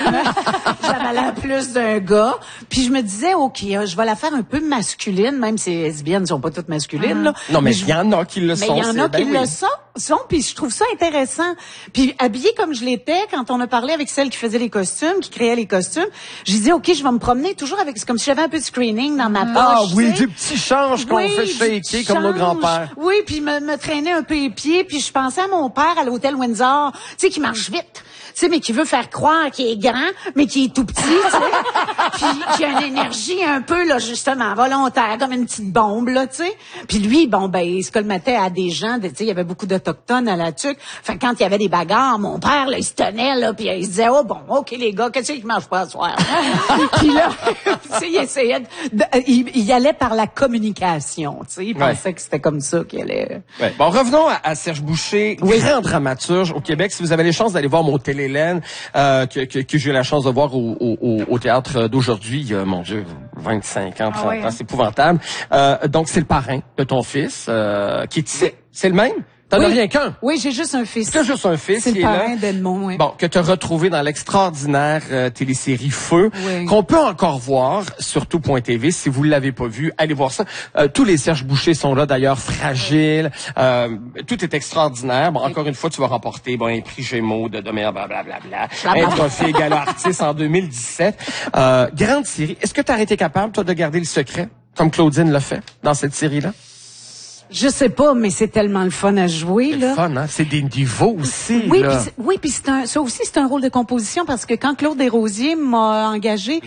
J'avais l'air plus d'un gars. Puis je me disais, OK, je vais la faire un peu masculine, même si les lesbiennes sont pas toutes masculines, là. Non, mais il y en a qui le sont. Mais il y en a qui le sont, puis je trouve ça intéressant. Puis habillée comme je l'étais, quand on a parlé avec celle qui faisait les costumes, qui créait les costumes, j'ai dit, OK, je vais me promener toujours avec, c'est comme si j'avais un peu de screening dans ma poche. Ah oui, du petit change qu'on fait shaker comme nos grands-pères. Oui, puis me traîner un peu les pieds, puis je pensais à mon père à l'hôtel Windsor, tu sais, qui marche vite. Tu sais, mais qui veut faire croire qu'il est grand, mais qui est tout petit, tu sais. Puis qui a une énergie un peu, là, justement, volontaire, comme une petite bombe, là, tu sais. Puis lui, bon, ben, il se colmatait à des gens, tu sais, il y avait beaucoup d'Autochtones à la tuque. Fait que quand il y avait des bagarres, mon père, là, il se tenait, là, puis il se disait, oh, bon, OK, les gars, qu'est-ce qu'ils mangent pas ce soir? Puis là, tu sais, il essayait il allait par la communication, tu sais. Il pensait que c'était comme ça qu'il allait. Ouais. Bon, revenons à Serge Boucher, grand dramaturge au Québec. Si vous avez les chances d'aller voir mon Hélène, que j'ai eu la chance de voir au théâtre d'aujourd'hui, il y a, mon Dieu, 25 ans, 30 ans, c'est épouvantable. Donc, c'est le parrain de ton fils, qui est, c'est le même? T'en as rien qu'un? Oui, j'ai juste un fils. T'as juste un fils. C'est le parrain d'Edmond, oui. Bon, que t'as retrouvé dans l'extraordinaire télésérie Feu, qu'on peut encore voir sur tout.tv. Si vous l'avez pas vu, allez voir ça. Tous les Serge Boucher sont là, d'ailleurs, Fragile. Tout est extraordinaire. Bon, encore une fois, tu vas remporter un prix Gémeaux de meilleur blablabla. Un trophée Gala Artiste en 2017. Grande série. Est-ce que t'as été capable, toi, de garder le secret, comme Claudine l'a fait dans cette série-là? Je sais pas, mais c'est tellement le fun à jouer, là. C'est fun, hein? C'est des niveaux aussi, oui, là. Puis ça aussi, c'est un rôle de composition parce que quand Claude Desrosiers m'a engagé,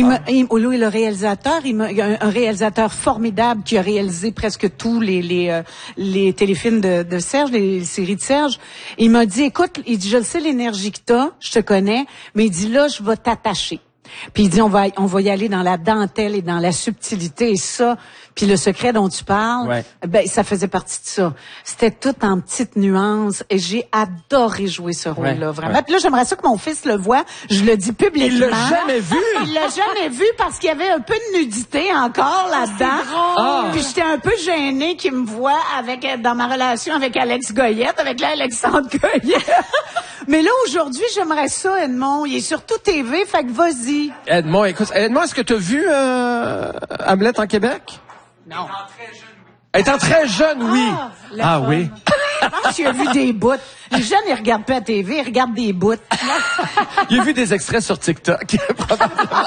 le réalisateur, il y a un réalisateur formidable qui a réalisé presque tous les téléfilms de Serge, les séries de Serge. Il m'a dit, écoute, il dit, je le sais l'énergie que t'as, je te connais, mais il dit, là, je vais t'attacher. Puis il dit, on va y aller dans la dentelle et dans la subtilité et ça. Puis le secret dont tu parles, ben ça faisait partie de ça. C'était tout en petites nuances et j'ai adoré jouer ce rôle-là, vraiment. Puis là, j'aimerais ça que mon fils le voie. Je le dis publiquement. Il l'a jamais vu. Il l'a jamais vu parce qu'il y avait un peu de nudité encore là-dedans. Puis j'étais un peu gênée qu'il me voie dans ma relation avec Alex Goyette, avec Alexandre Goyette. Mais là, aujourd'hui, j'aimerais ça, Edmond. Il est sur tout TV, fait que vas-y. Edmond, écoute, est-ce que tu as vu Hamlet en Québec? Non. Étant très jeune, oui. Oui. Je pense qu'il a vu des bouts. Les jeunes, ils regardent pas la TV, ils regardent des bouts. Il a vu des extraits sur TikTok, probablement.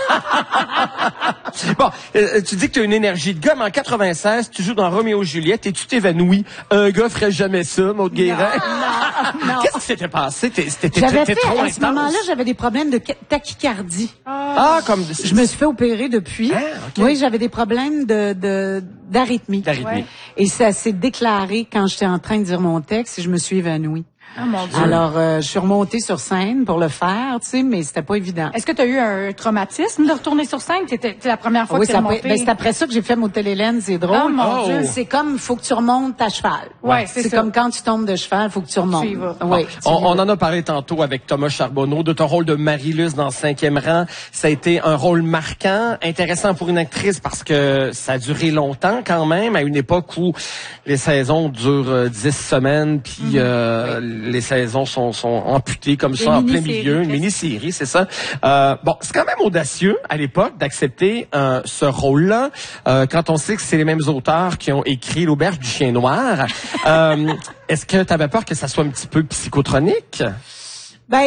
Bon, tu dis que tu as une énergie de gars, mais en 96, tu joues dans Roméo et Juliette et tu t'évanouis. Un gars ferait jamais ça, Maud Guérin. Non. Qu'est-ce qui s'était passé? J'avais fait, trop à intense. ce moment-là, j'avais des problèmes de tachycardie. Comme... Je me suis fait opérer depuis. Oui, j'avais des problèmes d'arythmie. Et ça s'est déclaré quand j'étais en train de dire mon texte et je me suis évanouie. Oh mon Dieu. Alors, je suis remontée sur scène pour le faire, tu sais, mais c'était pas évident. Est-ce que tu as eu un traumatisme de retourner sur scène? C'était la première fois que tu es remontée? C'est après ça que j'ai fait Motel Hélène, c'est drôle. Oh mon Dieu. C'est comme, faut que tu remontes à cheval. Ouais, c'est ça. comme quand tu tombes de cheval, faut que tu remontes. On en a parlé tantôt avec Thomas Charbonneau de ton rôle de Marie-Luce dans 5e rang. Ça a été un rôle marquant, intéressant pour une actrice parce que ça a duré longtemps quand même, à une époque où les saisons durent 10 semaines, puis les saisons sont amputées comme ça en plein milieu, une mini-série, c'est ça. C'est quand même audacieux à l'époque d'accepter ce rôle-là, quand on sait que c'est les mêmes auteurs qui ont écrit L'Auberge du Chien Noir. Est-ce que tu avais peur que ça soit un petit peu psychotronique? Ben,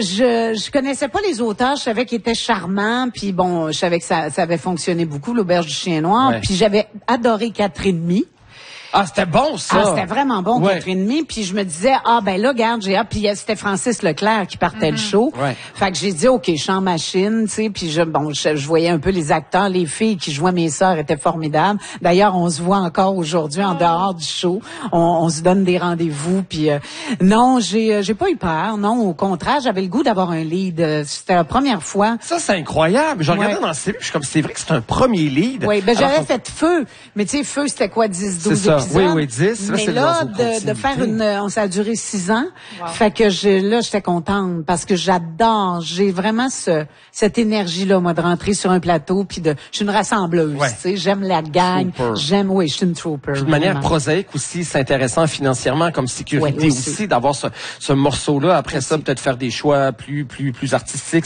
je connaissais pas les auteurs, je savais qu'ils étaient charmants, puis bon, je savais que ça avait fonctionné beaucoup, L'Auberge du Chien Noir, puis j'avais adoré 4,5. Ah, c'était bon, ça! C'était vraiment bon, 4,5. Puis je me disais, ben là, regarde, puis c'était Francis Leclerc qui partait le show. Fait que j'ai dit, OK, chant machine, tu sais, puis je voyais un peu les acteurs, les filles qui jouaient mes sœurs étaient formidables. D'ailleurs, on se voit encore aujourd'hui en dehors du show. On se donne des rendez-vous, puis non, j'ai pas eu peur, non, au contraire, j'avais le goût d'avoir un lead. C'était la première fois. Ça, c'est incroyable. Je regardais dans le CV, je suis comme, c'est vrai que c'est un premier lead. Oui, j'avais fait Feu, mais tu sais, Feu, c'était quoi, 10, 12 épisodes? Oui, 10. Mais là, de faire ça a duré 6 ans. Fait que j'étais contente parce que j'adore, j'ai vraiment cette énergie-là, moi, de rentrer sur un plateau puis je suis une rassembleuse, tu sais, j'aime la gang, je suis une trooper. Puis de manière prosaïque aussi, c'est intéressant financièrement comme sécurité aussi d'avoir ce morceau-là. Après ça, peut-être faire des choix plus artistiques.